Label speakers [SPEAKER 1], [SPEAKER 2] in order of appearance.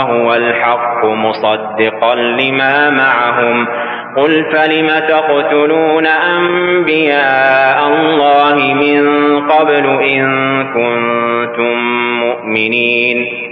[SPEAKER 1] هو الحق مصدقا لما معهم قل فلم تقتلون أنبياء الله من قبل إن كنتم مؤمنين